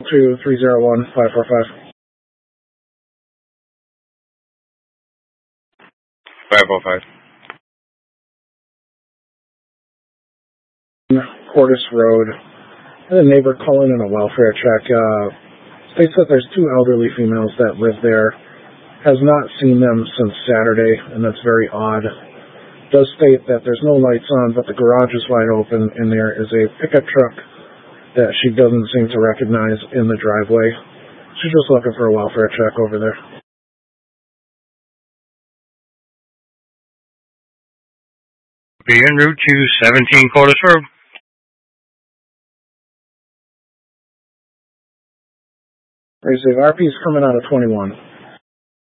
to 301-545. 505. Cordis Road. I had a neighbor calling in a welfare check. States that there's two elderly females that live there. Has not seen them since Saturday, and that's very odd. Does state that there's no lights on, but the garage is wide open, and there is a pickup truck that she doesn't seem to recognize in the driveway. She's just looking for a welfare check over there. Be en route to 17 Cordis Road. Receive. RP's coming out of 21.